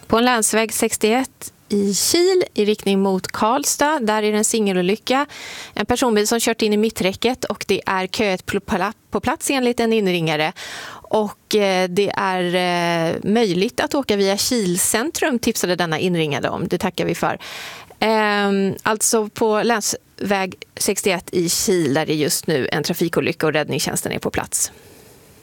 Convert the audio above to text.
På en länsväg 61 i Kil i riktning mot Karlstad. Där är det en singelolycka. En personbil som kört in i mitträcket och det är köet på plats enligt en inringare. Och det är möjligt att åka via Kil centrum, tipsade denna inringade om. Det tackar vi för. Alltså på länsväg 61 i Kil där det just nu en trafikolycka och räddningstjänsten är på plats.